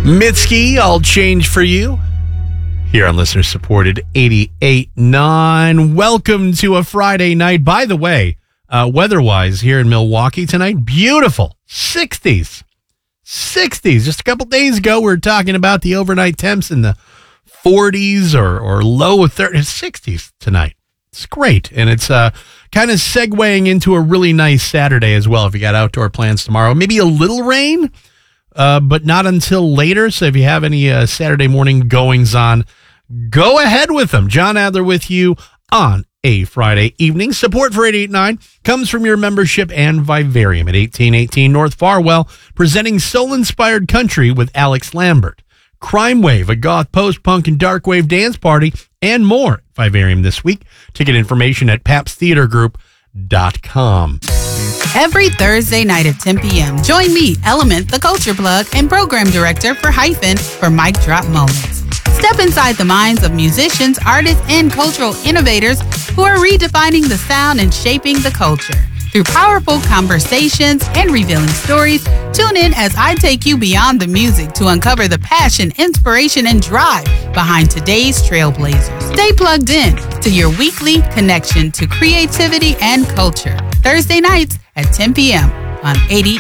Mitski, I'll change for you. Here on listener supported 88.9. Welcome to a Friday night. By the way, weather-wise here in Milwaukee tonight, beautiful. 60s. Just a couple days ago, we were talking about the overnight temps in the 40s or low 30s, 60s tonight. It's great. And it's kind of segueing into a really nice Saturday as well if you got outdoor plans tomorrow. Maybe a little rain, but not until later. So if you have any Saturday morning goings on, go ahead with them. John Adler with you on a Friday evening. Support for 88.9 comes from your membership and Vivarium at 1818 North Farwell, presenting soul-inspired country with Alex Lambert. Crime Wave, a goth post-punk and dark wave dance party, and more at Vivarium this week. Ticket information at papstheatergroup.com. Every Thursday night at 10 p.m., join me, Element, the Culture Plug, and Program Director for Hyphen for Mic Drop Moments. Step inside the minds of musicians, artists, and cultural innovators who are redefining the sound and shaping the culture. Through powerful conversations and revealing stories, tune in as I take you beyond the music to uncover the passion, inspiration, and drive behind today's trailblazers. Stay plugged in to your weekly connection to creativity and culture. Thursday nights at 10 p.m. on 88.9